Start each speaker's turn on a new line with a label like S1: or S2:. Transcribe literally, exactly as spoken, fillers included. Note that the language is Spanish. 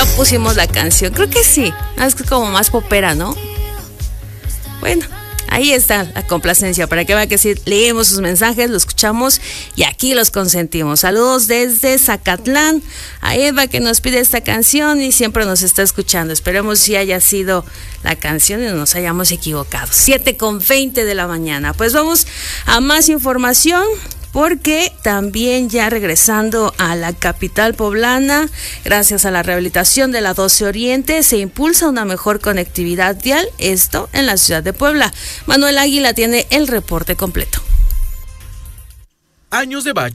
S1: ya pusimos la canción. Creo que sí, es como más popera, ¿no? Bueno, ahí está la complacencia, para que vean que sí, leemos sus mensajes, lo escuchamos y aquí los consentimos. Saludos desde Zacatlán a Eva, que nos pide esta canción y siempre nos está escuchando. Esperemos si haya sido la canción y no nos hayamos equivocado. siete con veinte de la mañana. Pues vamos a más información, porque también ya regresando a la capital poblana, gracias a la rehabilitación de la doce Oriente, se impulsa una mejor conectividad vial, esto en la ciudad de Puebla. Manuel Águila tiene el reporte completo.
S2: Años de bache